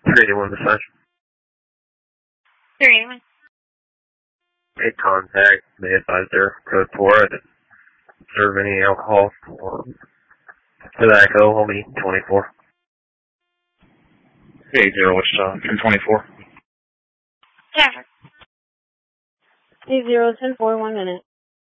381 massage. 381. Make contact. May advise their code 4. I didn't serve any alcohol or tobacco. Only 24. 80 Wichita, 1024. Traffic. 80 10 4, 1 minute.